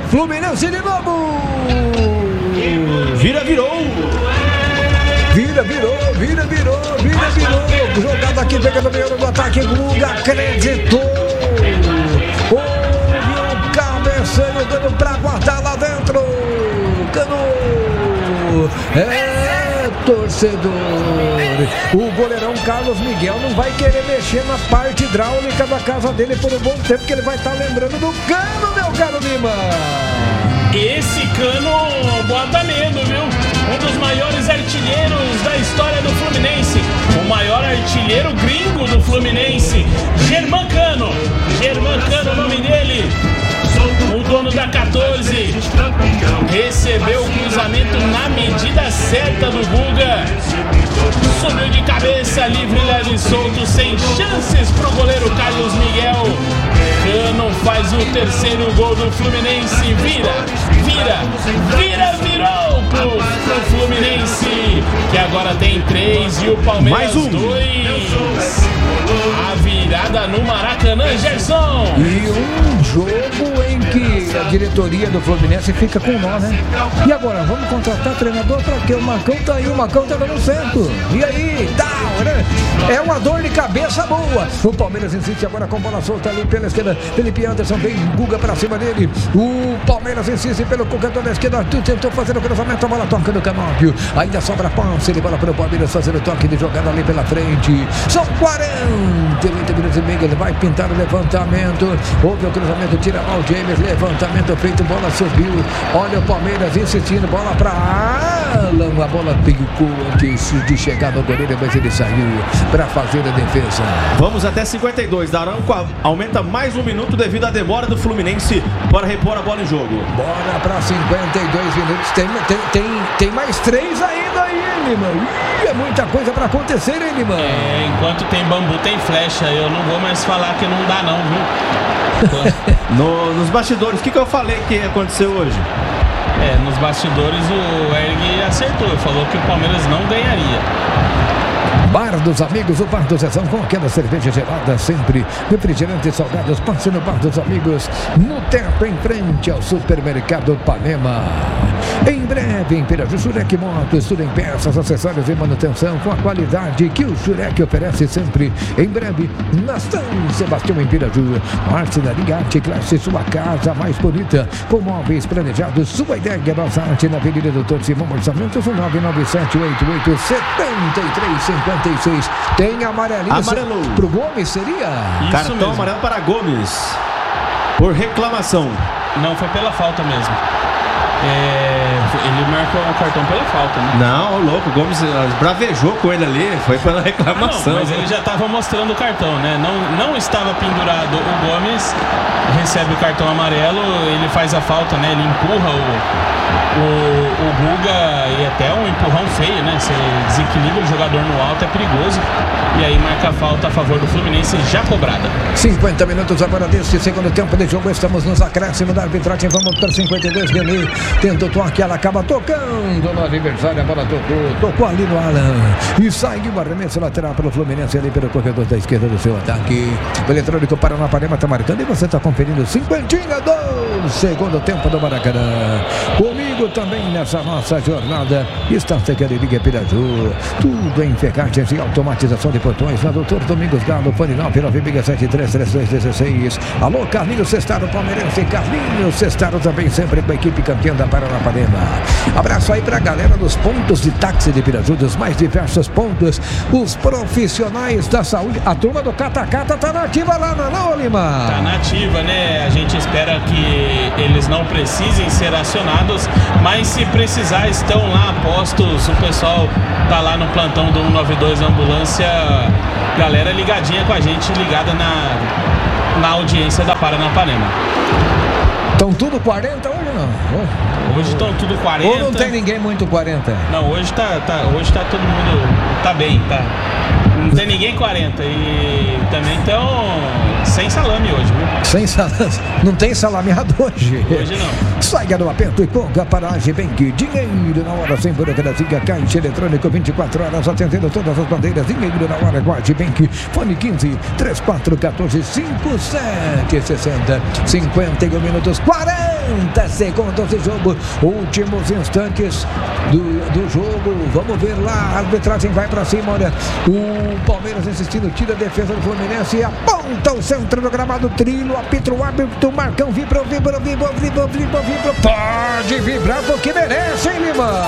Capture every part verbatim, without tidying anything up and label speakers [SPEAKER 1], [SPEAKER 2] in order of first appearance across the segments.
[SPEAKER 1] Fluminense de novo.
[SPEAKER 2] Vira, virou.
[SPEAKER 1] Vira, virou, vira, virou, vira, virou. Jogada aqui, pegando o meio do ataque. Guga acreditou. Houve um cabeceio dando pra guardar lá dentro. Cano. É, torcedor. O goleirão Carlos Miguel não vai querer mexer na parte hidráulica da casa dele por um bom tempo, que ele vai estar lembrando do Cano, meu caro Lima.
[SPEAKER 3] Esse Cano bota medo, viu? Um dos maiores artilheiros da história do Fluminense. O maior artilheiro gringo do Fluminense. Germán Cano. Germán Cano, o nome dele. O dono da quatorze recebeu o cruzamento na medida certa do Guga. Subiu de cabeça, livre, leve e solto, sem chances pro goleiro Carlos Miguel. Cano faz o terceiro gol do Fluminense. Vira, vira, vira, virou pro, pro Fluminense, que agora tem três e o Palmeiras
[SPEAKER 2] mais um.
[SPEAKER 3] dois. A virada no Maracanã, Gerson.
[SPEAKER 1] E um jogo em que a diretoria do Fluminense fica com nó, né? E agora, vamos contratar treinador pra quê? O Marcão tá aí, o Marcão tá dando certo. E aí, tá, né? É uma dor de cabeça boa. O Palmeiras insiste agora com bola solta ali pela esquerda. Felipe Anderson vem, Guga pra cima dele. O Palmeiras insiste pelo corredor da esquerda. Arthur tentou fazer o cruzamento, a bola toca no Canópio. Ainda sobra passe de bola para o Palmeiras fazer o toque de jogada ali pela frente. São quarenta e oito minutos e meio. Ele vai pintar o levantamento. Houve o cruzamento, tira mal o James. Levantamento feito, bola subiu. Olha o Palmeiras insistindo, bola para Alan. A bola picou antes de chegar no goleiro, mas ele saiu para fazer a defesa.
[SPEAKER 2] Vamos até cinquenta e dois. Daronco aumenta mais um minuto devido à demora do Fluminense para repor a bola em jogo.
[SPEAKER 1] Bora para cinquenta e dois minutos. Tem, tem, tem, tem mais três ainda aí, Lima. Ih, é muita coisa para acontecer, hein, Lima?
[SPEAKER 3] É, enquanto tem bambu, tem flecha. Eu não vou mais falar que não dá, não, viu?
[SPEAKER 2] no, nos bastidores, o que, que eu falei que aconteceu hoje?
[SPEAKER 3] É, nos bastidores o Erg acertou, falou que o Palmeiras não ganharia.
[SPEAKER 1] Bar dos Amigos, o Bar do Zezão, com aquela cerveja gelada sempre, refrigerantes salgados, passe no Bar dos Amigos, no teto em frente ao supermercado Panema. Em breve, em Piraju, Shurek Motos, tudo em peças, acessórios e manutenção, com a qualidade que o Shurek oferece sempre. Em breve, na São Sebastião, em Piraju. Marcenaria Arte Classe, sua casa mais bonita, com móveis planejados, sua ideia é nossa arte, na Avenida Doutor Simão, orçamentos nove nove sete oito oito sete três cinco seis. Tem amarelinho.
[SPEAKER 2] Amarelo.
[SPEAKER 1] Pro Gomes, seria?
[SPEAKER 3] Isso
[SPEAKER 2] Cartão
[SPEAKER 3] mesmo.
[SPEAKER 2] amarelo para Gomes. Por reclamação.
[SPEAKER 3] Não, foi pela falta mesmo. É, ele marcou o cartão pela falta, né?
[SPEAKER 2] Não, o louco, o Gomes bravejou com ele ali, foi pela reclamação.
[SPEAKER 3] Não, mas ele já estava mostrando o cartão, né? Não, não estava pendurado o Gomes, recebe o cartão amarelo, ele faz a falta, né? Ele empurra o, o, o Guga, e até um empurrão feio, né? Você desequilibra o jogador no alto, é perigoso. E aí marca a falta a favor do Fluminense, já cobrada.
[SPEAKER 1] cinquenta minutos agora deste segundo tempo de jogo, estamos nos acréscimos da arbitragem, vamos para cinquenta e dois, René tenta o toque, ela acaba tocando no adversário, a bola tocou, tocou ali no Alan, e saiu o arremesso lateral pelo Fluminense ali pelo corredor da esquerda do seu ataque. O eletrônico Paranapanema está marcando e você está conferindo cinquentinha do segundo tempo do Maracanã. Comigo também nessa nossa jornada está a Secretaria Piraju, tudo em ferragens e automatização de portões na Doutor Domingos Galo, fone nove nove seis sete três três dois um seis. Alô, Carlinhos Sestaro, palmeirense. Carlinhos Sestaro também sempre com a equipe campeã da Paranapanema. Abraço aí pra galera dos pontos de táxi de Piraju, dos mais diversos pontos, os profissionais da saúde. A turma do Catacata tá nativa lá, não é não, Lima?
[SPEAKER 3] Tá nativa, né? A gente espera que eles não precisem ser acionados, mas se precisar, estão lá postos. O pessoal tá lá no plantão do cento e noventa e dois Ambulância, galera ligadinha com a gente, ligada na, na audiência da Paranapanema.
[SPEAKER 1] Estão tudo quarenta hoje não?
[SPEAKER 3] Hoje estão tudo quarenta.
[SPEAKER 1] Ou não tem ninguém muito quarenta?
[SPEAKER 3] Não, hoje tá, tá, hoje tá todo mundo tá bem, tá. Não tem ninguém quarenta. E também estão sem salame hoje, viu?
[SPEAKER 1] Sem salame. Não tem salameado hoje.
[SPEAKER 3] Hoje não.
[SPEAKER 1] Saia do aperto e ponga para a Agibank. Dinheiro na hora, sem burocracia. Caixa eletrônico vinte e quatro horas, atendendo todas as bandeiras. Dinheiro na hora com a Agibank. Fone quinze, trinta e quatro, quatorze, cinquenta e sete, sessenta. cinquenta e um minutos, quarenta segundos de jogo. Últimos instantes do, do jogo. Vamos ver lá. A arbitragem vai para cima. Olha, o Palmeiras insistindo, tira a defesa do Fluminense e aponta o centro do gramado. Trilho, apitra o árbitro. Marcão vibra, vibra, vibra, vibra, vibra, vibra. Pode vibrar porque merece, hein, Lima?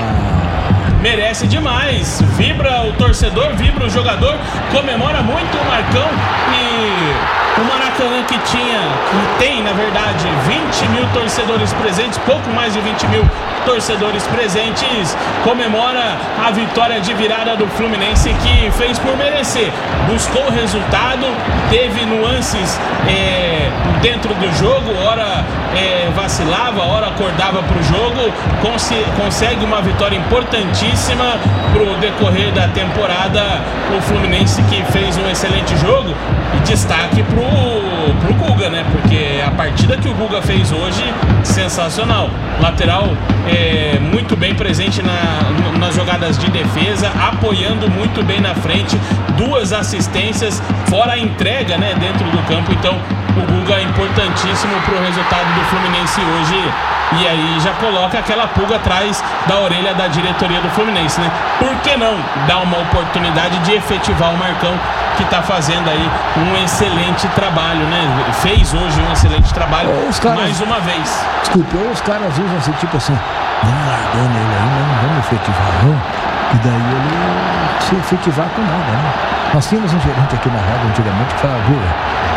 [SPEAKER 3] Merece demais. Vibra o torcedor, vibra o jogador, comemora muito o Marcão. E o Maracanã, que tinha, que tem na verdade vinte mil torcedores presentes, pouco mais de vinte mil torcedores presentes, comemora a vitória de virada do Fluminense, que fez por merecer. Buscou o resultado, teve nuances é, dentro do jogo, ora é, vacilava, ora acordava para o jogo, cons consegue uma vitória importantíssima para o decorrer da temporada. O Fluminense, que fez um excelente jogo, e destaque pro, pro Guga, né? Porque a partida que o Guga fez hoje, sensacional. Lateral é, muito bem presente na, nas jogadas de defesa, apoiando muito bem na frente, duas assistências, fora a entrega, né, dentro do campo. Então o Guga é importantíssimo pro resultado do Fluminense hoje. E aí já coloca aquela pulga atrás da orelha da diretoria do Fluminense, né? Por que não dar uma oportunidade de efetivar o Marcão, que tá fazendo aí um excelente trabalho, né? Fez hoje um excelente trabalho, caras, mais uma vez.
[SPEAKER 1] Desculpe, ou os caras usam assim, tipo assim, vamos largando ele aí, mas não vamos efetivar não. E daí ele se efetivar com nada, né? Nós tínhamos um gerente aqui na rádio antigamente que falava, viu,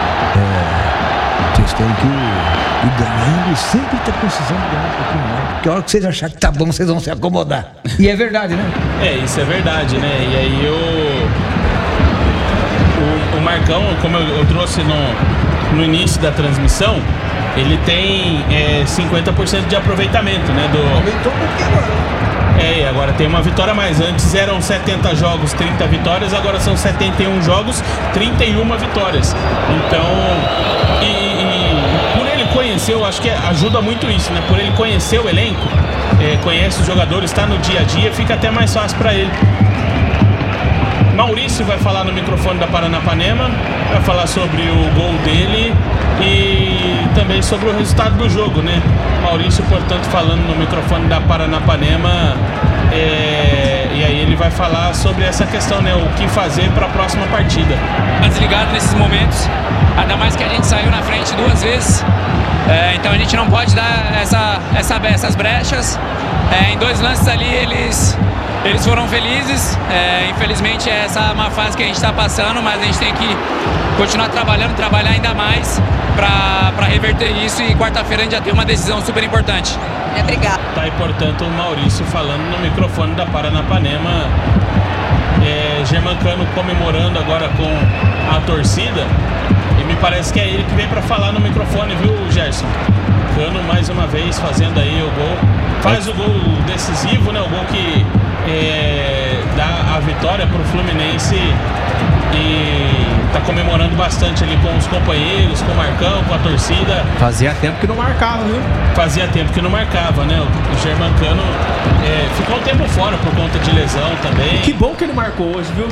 [SPEAKER 1] é, vocês têm que ir ganhando e sempre tá precisando ganhar um pouquinho mais. Porque a hora que vocês acharem que tá bom, vocês vão se acomodar. E é verdade, né?
[SPEAKER 3] É, isso é verdade, né? E aí eu... O, o Marcão, como eu, eu trouxe no, no início da transmissão, ele tem é, cinquenta por cento de aproveitamento, né? Do...
[SPEAKER 1] Aumentou um pouquinho agora.
[SPEAKER 3] É, agora tem uma vitória a mais. Antes eram setenta jogos, trinta vitórias, agora são setenta e um jogos, trinta e uma vitórias. Então, e, e por ele conhecer, eu acho que ajuda muito isso, né? Por ele conhecer o elenco, é, conhece os jogadores, está no dia a dia, fica até mais fácil para ele. Maurício vai falar no microfone da Paranapanema, vai falar sobre o gol dele e também sobre o resultado do jogo, né? Maurício, portanto, falando no microfone da Paranapanema, é, e aí ele vai falar sobre essa questão, né? O que fazer para a próxima partida.
[SPEAKER 4] Tá desligado nesses momentos, ainda mais que a gente saiu na frente duas vezes, é, então a gente não pode dar essa, essa, essas brechas. É, em dois lances ali eles... Eles foram felizes, é, infelizmente essa é uma fase que a gente está passando, mas a gente tem que continuar trabalhando, trabalhar ainda mais para reverter isso, e quarta-feira a gente já tem uma decisão super importante.
[SPEAKER 5] É, obrigado.
[SPEAKER 3] Tá aí, portanto, o Maurício falando no microfone da Paranapanema. É, Germancano comemorando agora com a torcida, e me parece que é ele que vem para falar no microfone, viu, Gerson? Cano mais uma vez fazendo aí o gol, faz o gol decisivo, né? O gol que é, dá a vitória pro Fluminense, e tá comemorando bastante ali com os companheiros, com o Marcão, com a torcida.
[SPEAKER 2] Fazia tempo que não marcava, viu?
[SPEAKER 3] Fazia tempo que não marcava, né? O Germancano é, ficou um tempo fora por conta de lesão também.
[SPEAKER 2] Que bom que ele marcou hoje, viu?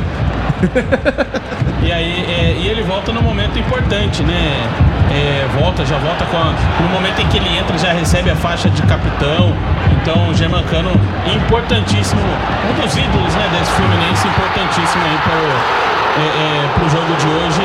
[SPEAKER 3] E aí é, e ele volta num momento importante, né? É, volta, já volta com a, no momento em que ele entra, já recebe a faixa de capitão. Então o Germancano, importantíssimo, um dos ídolos, né, desse Fluminense, importantíssimo aí pro, é, é, pro jogo de hoje.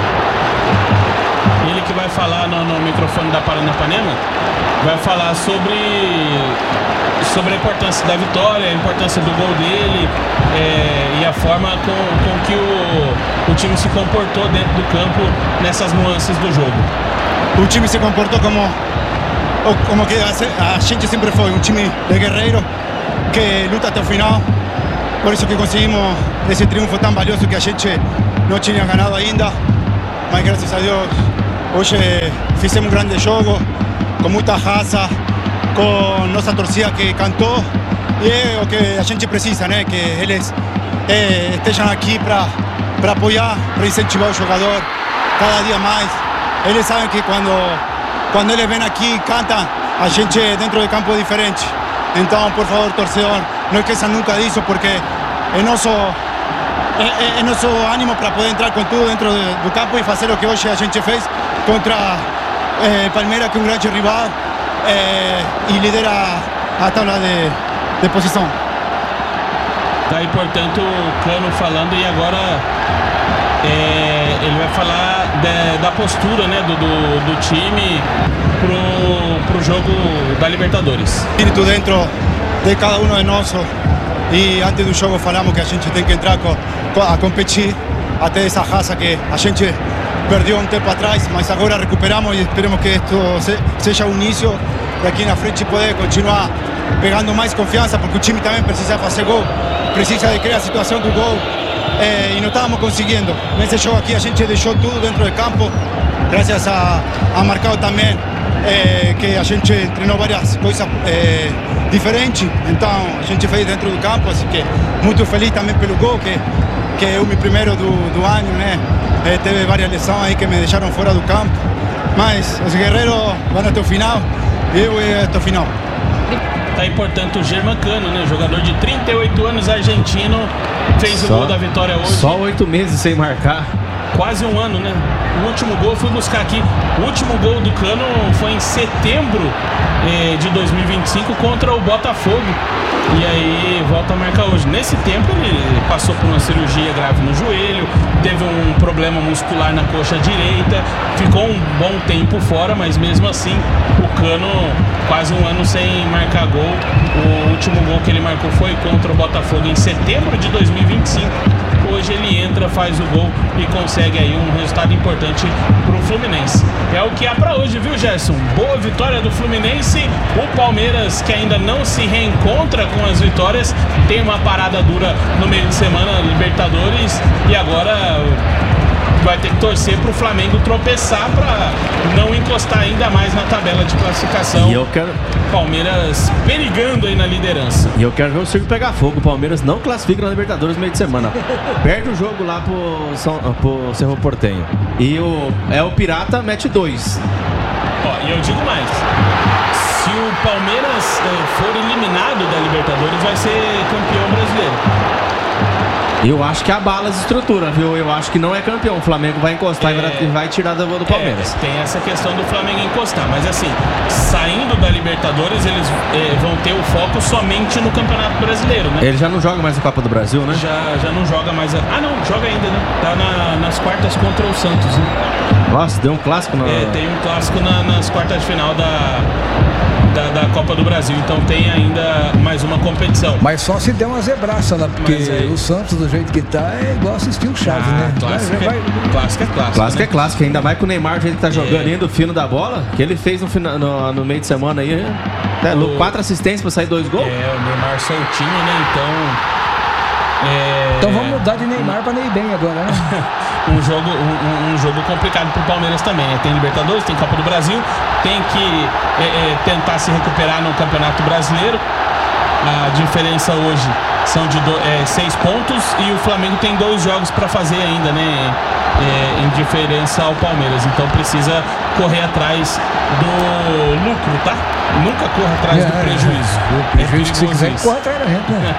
[SPEAKER 3] Ele que vai falar no, no microfone da Paranapanema, vai falar sobre, sobre a importância da vitória, a importância do gol dele, é, e a forma com, com que o, o time se comportou dentro do campo nessas nuances do jogo.
[SPEAKER 6] O time se comportou como, como que a gente sempre foi, um time de guerreiro que luta até o final. Por isso que conseguimos esse triunfo tão valioso que a gente não tinha ganhado ainda. Mas graças a Deus, hoje fizemos um grande jogo, com muita raça, com nossa torcida que cantou. E é o que a gente precisa, né? Que eles eh, estejam aqui para apoiar, para incentivar o jogador cada dia mais. Eles sabem que quando, quando eles vêm aqui e cantam, a gente dentro do campo é diferente. Então, por favor, torcedor, não esqueçam nunca disso, porque é nosso, é, é nosso ânimo para poder entrar com tudo dentro do campo e fazer o que hoje a gente fez contra eh, Palmeiras, que é um grande rival eh, e lidera a tabela de, de posição.
[SPEAKER 3] Tá aí, portanto, o Cano falando, e agora é, ele vai falar de, da postura, né, do, do, do time pro, pro jogo da Libertadores.
[SPEAKER 6] Espírito dentro de cada um de nós, e antes do jogo falamos que a gente tem que entrar co, co, a competir até essa raça que a gente perdeu um tempo atrás, mas agora recuperamos e esperemos que isto se, seja o início de aqui na frente poder continuar pegando mais confiança, porque o time também precisa fazer gol, precisa de criar a situação do gol, eh, e não estávamos conseguindo. Nesse jogo aqui a gente deixou tudo dentro do campo, graças a, a Marcao também, eh, que a gente treinou várias coisas eh, diferentes, então a gente fez dentro do campo, assim que muito feliz também pelo gol, que, que é o meu primeiro do, do ano, né? Eh, teve várias lesões aí que me deixaram fora do campo, mas os guerreiros vão até o final, e eu vou até o final.
[SPEAKER 3] Tá aí, portanto, o Germán Cano, né? Jogador de trinta e oito anos, argentino, fez
[SPEAKER 2] Só,
[SPEAKER 3] o gol da vitória hoje.
[SPEAKER 2] Só oito meses sem marcar.
[SPEAKER 3] Quase um ano, né? O último gol, fui buscar aqui, o último gol do Cano foi em setembro eh, de dois mil e vinte e cinco contra o Botafogo. E aí volta a marcar hoje. Nesse tempo ele passou por uma cirurgia grave no joelho, teve um problema muscular na coxa direita, ficou um bom tempo fora, mas mesmo assim o Cano quase um ano sem marcar gol. O último gol que ele marcou foi contra o Botafogo em setembro de dois mil e vinte e cinco. Hoje ele entra, faz o gol e consegue aí um resultado importante pro Fluminense. É o que há pra hoje, viu, Gerson? Boa vitória do Fluminense. O Palmeiras, que ainda não se reencontra com as vitórias, tem uma parada dura no meio de semana, Libertadores, e agora vai ter que torcer pro Flamengo tropeçar para não encostar ainda mais na tabela de classificação.
[SPEAKER 2] E eu quero...
[SPEAKER 3] Palmeiras perigando aí na liderança.
[SPEAKER 2] E eu quero ver o circo pegar fogo. O Palmeiras não classifica na Libertadores no meio de semana. Perde o jogo lá pro, São, pro Cerro Porteño. E o, é o Pirata mete dois.
[SPEAKER 3] Ó, e eu digo mais. Se o Palmeiras eh, for eliminado da Libertadores, vai ser campeão brasileiro.
[SPEAKER 2] Eu acho que abala as estruturas, viu? Eu acho que não é campeão. O Flamengo vai encostar é, e vai tirar do, do Palmeiras.
[SPEAKER 3] É, tem essa questão do Flamengo encostar. Mas assim, saindo da Libertadores, eles é, vão ter o foco somente no Campeonato Brasileiro, né?
[SPEAKER 2] Ele já não joga mais a Copa do Brasil, né?
[SPEAKER 3] Já, já não joga mais. A... Ah, não, joga ainda, né? Tá na, nas quartas contra o Santos, né?
[SPEAKER 2] Nossa, deu um clássico na...
[SPEAKER 3] É, tem um clássico na, nas quartas de final da... Da, da Copa do Brasil, então tem ainda mais uma competição.
[SPEAKER 1] Mas só se der uma zebraça lá, porque aí... o Santos, do jeito que tá, é igual assistir o Chaves,
[SPEAKER 3] ah,
[SPEAKER 1] né?
[SPEAKER 3] Clássico,
[SPEAKER 1] vai,
[SPEAKER 3] é,
[SPEAKER 1] vai...
[SPEAKER 3] clássico é clássico.
[SPEAKER 2] Clássico
[SPEAKER 3] né?
[SPEAKER 2] é clássico, ainda mais com o Neymar, do jeito que tá jogando, é. indo fino da bola, que ele fez no, final, no, no meio de semana aí, é, o... quatro assistências pra sair dois gols.
[SPEAKER 3] É, o Neymar soltinho, né? Então.
[SPEAKER 1] É... Então vamos mudar de Neymar pra Ney bem agora, né?
[SPEAKER 3] um, jogo, um, um jogo complicado pro Palmeiras também, né? Tem Libertadores, tem Copa do Brasil, tem que é, é, tentar se recuperar no Campeonato Brasileiro. A diferença hoje são de do, é, seis pontos e o Flamengo tem dois jogos para fazer ainda, né? É, em diferença ao Palmeiras. Então precisa correr atrás do lucro, tá? Nunca corra atrás é, do prejuízo.
[SPEAKER 1] É, o prejuízo, é se quiser, corre atrás da gente, né?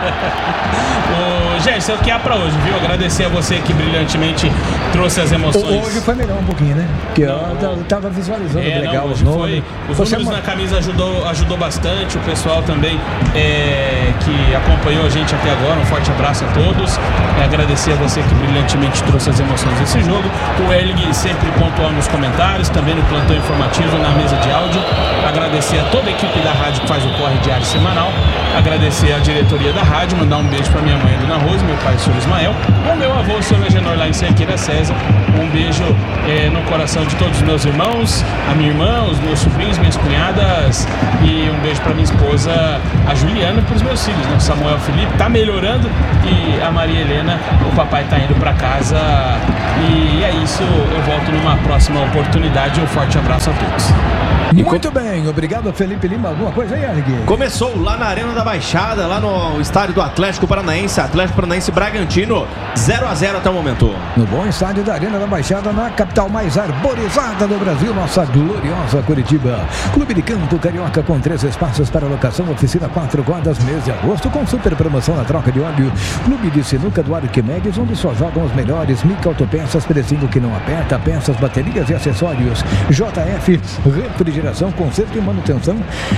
[SPEAKER 3] Ô, Gerson, é o que há pra hoje, viu? Agradecer a você que brilhantemente trouxe as emoções.
[SPEAKER 1] Hoje foi melhor um pouquinho, né? Porque não, eu tava visualizando é, legal
[SPEAKER 3] não,
[SPEAKER 1] os nomes.
[SPEAKER 3] Foi, os
[SPEAKER 1] você
[SPEAKER 3] números
[SPEAKER 1] é...
[SPEAKER 3] na camisa ajudou, ajudou bastante. O pessoal também é, que acompanhou a gente até agora. Um forte abraço a todos. É, agradecer a você que brilhantemente trouxe as emoções desse jogo. O Erling sempre pontual nos comentários, também no plantão informativo, na mesa de áudio. Agradecer a toda a equipe da rádio que faz o Corre Diário Semanal. Agradecer a diretoria da rádio, mandar um beijo para minha mãe, Dona Rose, meu pai, o senhor Ismael, o meu avô, o senhor Agenor, lá em Cerqueira César. Um beijo é, no coração de todos os meus irmãos, a minha irmã, os meus sobrinhos, minhas cunhadas, e um beijo para minha esposa, a Juliana, e para os meus filhos, né? O Samuel Felipe tá melhorando e a Maria Helena, o papai tá indo para casa. E é isso, eu volto numa próxima oportunidade. Um forte abraço a todos.
[SPEAKER 1] Muito bem, obrigado Felipe Lima. Alguma coisa aí, Ergue?
[SPEAKER 2] Começou lá na Arena da Baixada, lá no estádio do Atlético Paranaense, Atlético Paranaense Bragantino, zero a zero até o momento.
[SPEAKER 1] No bom estádio da Arena da Baixada, na capital mais arborizada do Brasil, nossa gloriosa Curitiba. Clube de Campo Carioca com três espaços para locação, oficina quatro cordas, mês de agosto com super promoção na troca de óleo. Clube de Sinuca do Arquimedes, onde só jogam os melhores. Mica Autopeças, precinho que não aperta, peças, baterias e acessórios. J F, refrigeração, conserto e manutenção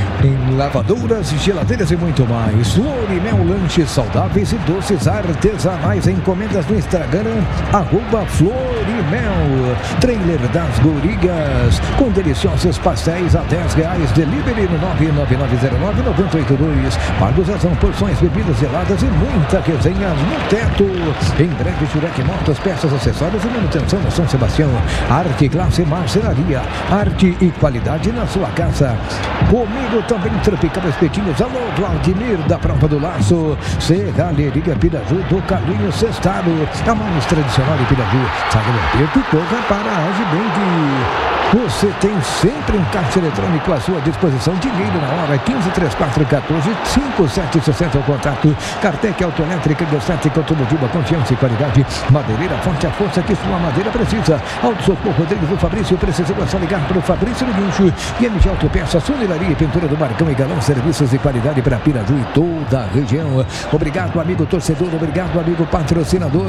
[SPEAKER 1] em lavadoras, geladeiras e muito mais. Florimel, lanches saudáveis e doces artesanais. Encomendas no Instagram, arroba Florimel. Trailer das Gorigas, com deliciosos pastéis a dez reais. Delivery no nove nove nove zero nove nove oito dois. Pardozação, porções, bebidas geladas e muita resenha no teto. Em breve, Shurek Motos, peças, acessórios e manutenção no São Sebastião. Arte, classe, marcenaria. Arte e qualidade na sua casa. Comigo também Tropical Espetinhos. Alô, Vladimir da Prova do Laço. Serralheria Piraju do Carlinhos Sestado. A mais tradicional de Piraju. Sabe o aperto e corra para a Agibank. Você tem sempre um caixa eletrônico à sua disposição. Dinheiro na hora. quinze, trinta e quatro, quatorze, cinquenta e sete sessenta o contato. Cartec Autoelétrica, Estética Automotiva, confiança e qualidade. Madeireira Forte, a força que sua madeira precisa. Alto Socorro Rodrigues do Fabrício. Precisou, é só ligar para o Fabrício no Guincho. E M G Autopeça, Funilaria e Pintura do Marcão e Galão. Serviços de qualidade para Piraju e toda a região. Obrigado, amigo torcedor. Obrigado, amigo patrocinador.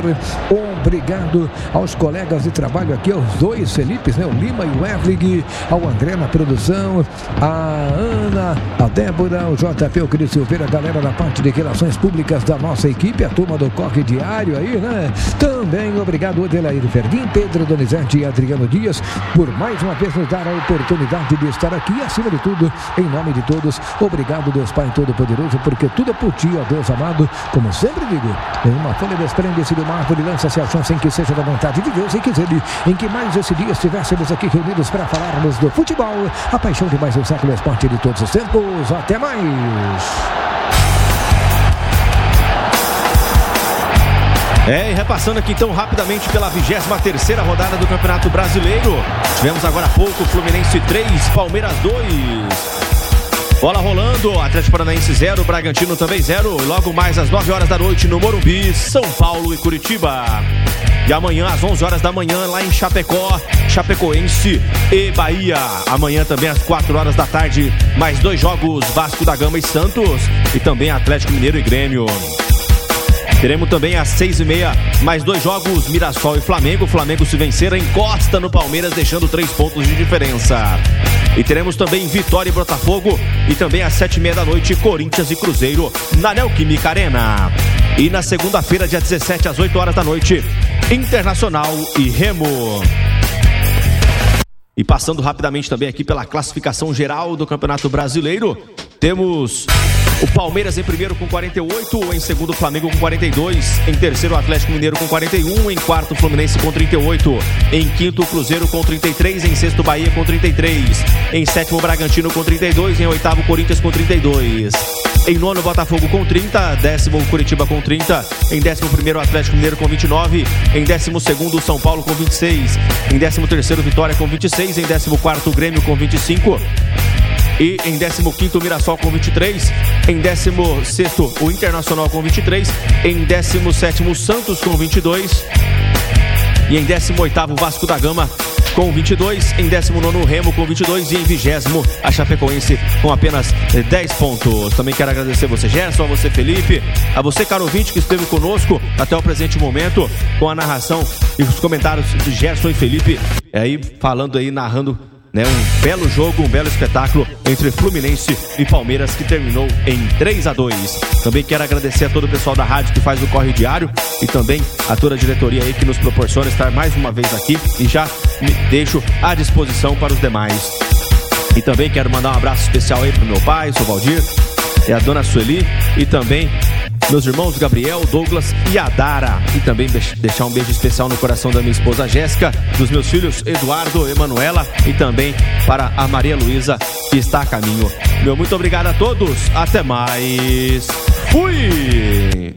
[SPEAKER 1] Obrigado aos colegas de trabalho aqui, aos dois Felipes, né? O Lima e o Erling, ao André na produção, a Ana, a Débora, o J P, o Cris Silveira, a galera da parte de relações públicas da nossa equipe, a turma do Corre Diário aí, né? Também obrigado, Adelaide Ferguim, Pedro Donizete e Adriano Dias, por mais uma vez nos dar a oportunidade de estar aqui. Acima de tudo, em nome de todos, obrigado, Deus Pai Todo-Poderoso, porque tudo é por ti, ó Deus amado. Como sempre digo, em uma folha desprende-se de uma árvore, lança-se a chance em que seja da vontade de Deus, em que ele, em que mais esse dia estivéssemos aqui reunidos para falarmos do futebol, a paixão de mais um século, esporte de todos os tempos. Até mais!
[SPEAKER 2] É, e repassando aqui então rapidamente pela vigésima terceira rodada do Campeonato Brasileiro. Tivemos agora há pouco Fluminense três, Palmeiras dois. Bola rolando, Atlético Paranaense zero, Bragantino também zero. Logo mais às nove horas da noite no Morumbi, São Paulo e Curitiba. E amanhã às onze horas da manhã lá em Chapecó, Chapecoense e Bahia. Amanhã também às quatro horas da tarde, mais dois jogos, Vasco da Gama e Santos. E também Atlético Mineiro e Grêmio. Teremos também às seis e meia mais dois jogos, Mirassol e Flamengo. Flamengo, se vencer, encosta no Palmeiras, deixando três pontos de diferença. E teremos também Vitória e Botafogo. E também às sete e meia da noite, Corinthians e Cruzeiro na Neoquímica Arena. E na segunda-feira, dia dezessete, às oito horas da noite, Internacional e Remo. E passando rapidamente também aqui pela classificação geral do Campeonato Brasileiro, temos o Palmeiras em primeiro com quarenta e oito, em segundo o Flamengo com quarenta e dois, em terceiro o Atlético Mineiro com quarenta e um, em quarto o Fluminense com trinta e oito, em quinto o Cruzeiro com trinta e três, em sexto o Bahia com trinta e três, em sétimo o Bragantino com trinta e dois, em oitavo o Corinthians com trinta e dois, em nono o Botafogo com trinta, décimo o Curitiba com trinta, em décimo primeiro o Atlético Mineiro com vinte e nove, em décimo segundo o São Paulo com vinte e seis, em décimo terceiro o Vitória com vinte e seis, em décimo quarto o Grêmio com vinte e cinco, e em décimo quinto o Mirassol com vinte e três, em décimo sexto o Internacional com vinte e três, em décimo sétimo o Santos com vinte e dois e em décimo oitavo o Vasco da Gama com vinte e dois, em décimo nono o Remo com vinte e dois e em vigésimo a Chapecoense com apenas dez pontos. Também quero agradecer a você, Gerson, a você, Felipe, a você, caro ouvinte, que esteve conosco até o presente momento com a narração e os comentários de Gerson e Felipe, aí falando aí, narrando, né, um belo jogo, um belo espetáculo entre Fluminense e Palmeiras, que terminou em três a dois. Também quero agradecer a todo o pessoal da rádio que faz o Corre Diário e também a toda a diretoria aí que nos proporciona estar mais uma vez aqui, e já me deixo à disposição para os demais. E também quero mandar um abraço especial aí pro meu pai, o seu Valdir, e a dona Sueli, e também meus irmãos Gabriel, Douglas e Adara. E também deixar um beijo especial no coração da minha esposa Jéssica, dos meus filhos Eduardo, Emanuela e também para a Maria Luísa, que está a caminho. Meu muito obrigado a todos, até mais, fui!